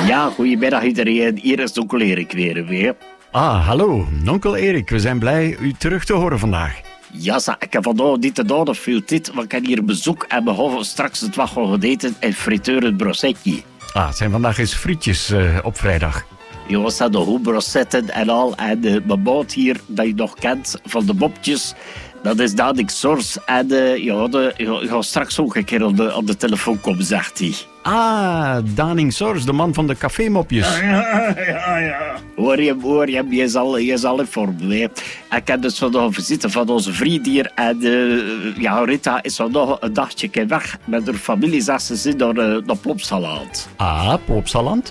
Ja, goedemiddag iedereen. Hier is onkel Erik weer. Ah, hallo, onkel Erik. We zijn blij u terug te horen vandaag. Ja, ik heb vandaag niet te doen of veel tijd, want ik heb hier bezoek en we gaan straks het wat gaan eten en friteur het brossetje. Ah, het zijn vandaag eens frietjes op vrijdag. Jongens, dat de goed brossetten en al. En mijn maat hier, dat je nog kent, van de mopjes, dat is Danik Sors. En je gaat straks ook een keer op de telefoon komen, zegt hij. Ah, Daning Sors, de man van de cafémopjes. Ja. Hoor je hem, je zal in vorm. Hè. Ik heb dus vandaag een visite van onze vriend hier. En Rita is vandaag een dagje weg met haar familie. Zegt ze zit naar Plopsaland. Ah, Plopsaland?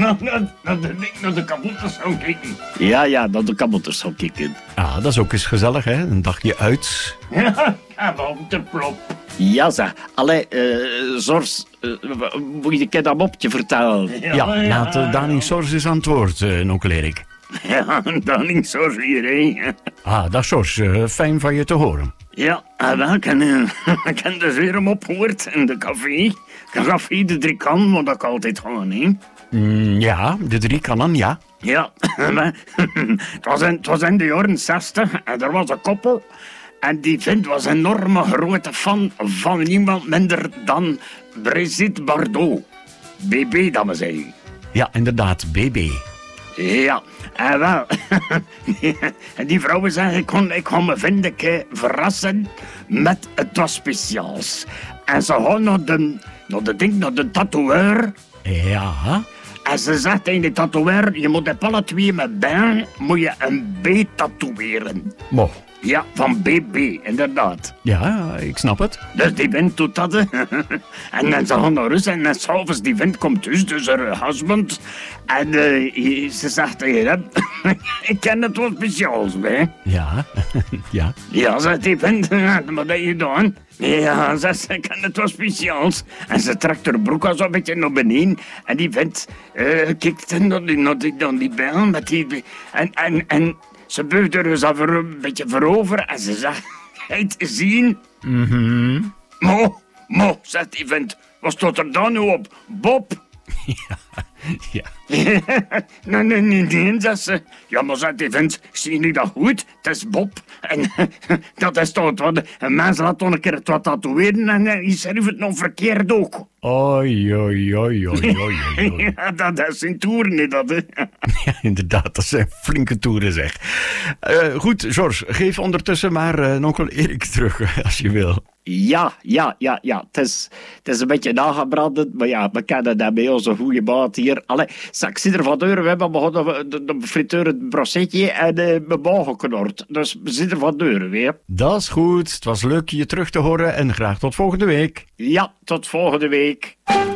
Naar de kabouters gaan kijken. Ja, naar de kabouters gaan kijken. Ah, dat is ook eens gezellig, hè? Een dagje uit. Ja, kabouterplop. Ja, zeg. Allee, Zors, moet je een keer dat mopje vertellen? Ja, laat Daning Sors eens aan het woord, onkel Erik. Ja, Daning Sors hier, hè. Ah, dag Sors, fijn van je te horen. Ja, wel, ik heb dus weer hem opgehoord in de café. Café de 3 kan, want dat ik altijd gewoon, hè. Ja, de 3 kannen, ja. Ja, het was in de jaren 60 en er was een koppel. En die vent was een enorme grote fan van niemand minder dan Brigitte Bardot. BB, dat we zeggen. Ja, inderdaad, BB. Ja, en wel. En die vrouwen zeggen, ik kon me vinden verrassen met het was speciaals. En ze gaan naar de tatoeëur. Ja. En ze zegt tegen de tatoeëur, je moet op alle 2 met ben, moet je een B tatoeëren. Mo. Ja, van BB, inderdaad. Ja, ik snap het. Dus die vent doet dat. En dan ze gaan naar huis en s'avonds die vent komt dus haar husband. En ze zegt tegen hem, ik ken het wat speciaals, hè. Ja, ja. Ja, zegt die vent, wat heb je gedaan? Ja, zegt ze, ik ken het wat speciaals. En ze trekt haar broek al zo'n beetje naar beneden. En die vent kijkt naar die bel met die... En ze buigt er dus een beetje voorover en ze zegt, het zien. Mo, zegt die vent, wat staat er dan nu op? Bob? Ja. Nee, zegt ze. Ja, maar zegt die vent, zie je dat goed? Het is Bob. En dat is toch wat. Een mens laat toch een keer het wat tatoeëren en hij schrijft het nog verkeerd ook. Oei. Ja, dat is een toer niet, dat, hè. Ja, inderdaad, dat zijn flinke toeren, zeg. Goed, George, geef ondertussen maar onkel Erik terug, als je wil. Ja. Het is een beetje nagebrand, maar ja, we kennen dat bij onze goede maat hier. Allee, ik zie er van deur, we hebben begonnen de friteur het brossetje en mijn bal geknord. Dus we zitten van deur weer. Dat is goed, het was leuk je terug te horen en graag tot volgende week. Ja, tot volgende week.